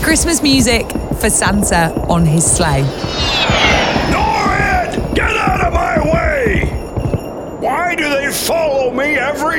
Christmas music for Santa on his sleigh. Norrid! Get out of my way! Why do they follow me every